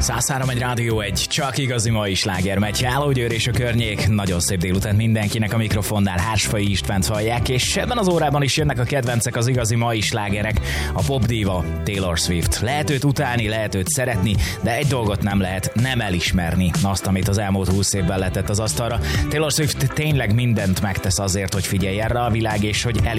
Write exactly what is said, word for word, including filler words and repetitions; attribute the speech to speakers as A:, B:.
A: száz három egy Rádió egy, csak igazi mai sláger megy. Hello Győr és a környék, nagyon szép délután mindenkinek, a mikrofonnál Hársfai Istvánt hallják, és ebben az órában is jönnek a kedvencek, az igazi mai slágerek. A popdíva Taylor Swift. Lehet őt utálni, lehet őt szeretni, de egy dolgot nem lehet, nem elismerni azt, amit az elmúlt húsz évben letett az asztalra. Taylor Swift tényleg mindent megtesz azért, hogy figyeljen rá a világ, és hogy el